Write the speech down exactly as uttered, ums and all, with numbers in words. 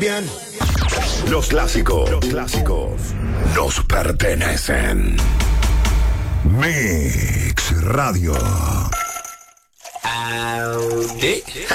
Bien. Los clásicos, los clásicos nos pertenecen. Mix Radio. Audi.